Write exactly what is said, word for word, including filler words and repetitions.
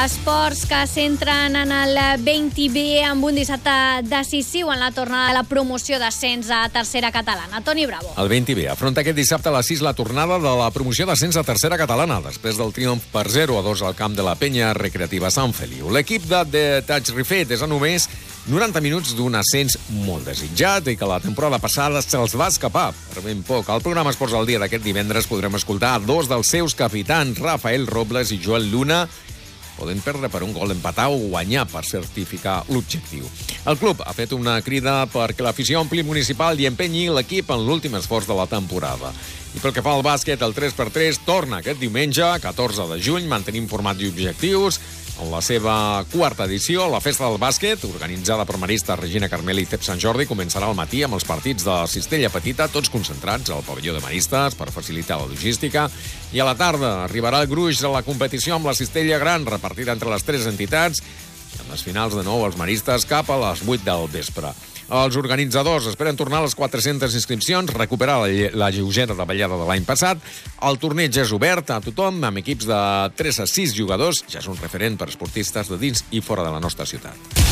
Esports que s'entren en el vint B amb un dissabte decisiu en la tornada de la promoció d'ascens a tercera catalana. Toni Bravo. El vint B afronta aquest dissabte a les sis la tornada de la promoció d'ascens a tercera catalana, després del triomf per zero a dos al camp de la penya recreativa Sant Feliu. L'equip de The Touch Refet és a només noranta minuts d'un ascens molt desitjat i que la temporada passada se'ls va escapar per ben poc. Al programa Esports al dia d'aquest divendres podrem escoltar dos dels seus capitans, Rafael Robles i Joel Luna, poden perdre per un gol, empatar o guanyar per certificar l'objectiu. El club ha fet una crida perquè l'afició ompli municipal i empenyi l'equip en l'últim esforç de la temporada. I pel que fa al bàsquet, el tres per tres torna aquest diumenge, catorze de juny, mantenim format i objectius. En la seva quarta edició, la Festa del Bàsquet, organitzada per Marista, Regina Carmeli i C E P Sant Jordi, començarà al matí amb els partits de Cistella Petita, tots concentrats al pavelló de Maristes per facilitar la logística. I a la tarda arribarà el gruix de la competició amb la Cistella Gran, repartida entre les tres entitats, i amb les finals de nou els Maristes cap a les vuit del vespre. Els organitzadors esperen tornar a les quatre-centes inscripcions, recuperar la, lle la lleugera davallada de l'any passat. El torneig és obert a tothom, amb equips de tres a sis jugadors. Ja és un referent per esportistes de dins i fora de la nostra ciutat.